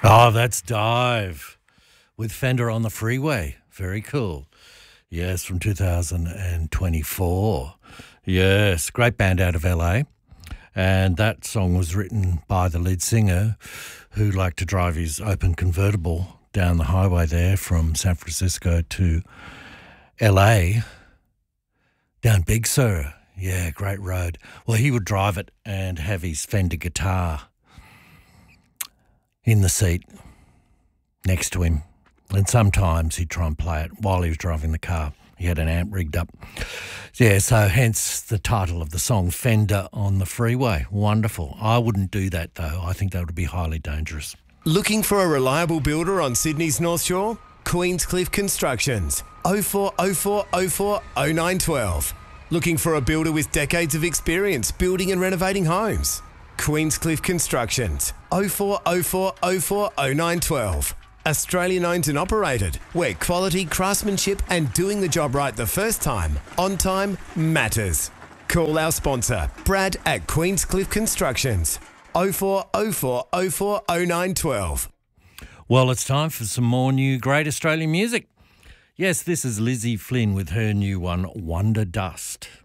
Oh, that's Dive with Fender on the Freeway. Very cool. Yes, from 2024. Yes, great band out of LA. And that song was written by the lead singer who liked to drive his open convertible down the highway there from San Francisco to LA, down Big Sur. Yeah, great road. Well, he would drive it and have his Fender guitar in the seat next to him. And sometimes he'd try and play it while he was driving the car. He had an amp rigged up. Yeah, so hence the title of the song, Fender on the Freeway. Wonderful. I wouldn't do that, though. I think that would be highly dangerous. Looking for a reliable builder on Sydney's North Shore? Queenscliff Constructions. 0404 04 0912. Looking for a builder with decades of experience building and renovating homes? Queenscliff Constructions. 0404 04 0912. Australian owned and operated, where quality, craftsmanship and doing the job right the first time, on time, matters. Call our sponsor, Brad at Queenscliff Constructions. 0404 04 0912. Well, it's time for some more new great Australian music. Yes, this is Lizzie Flynn with her new one, Wonder Dust.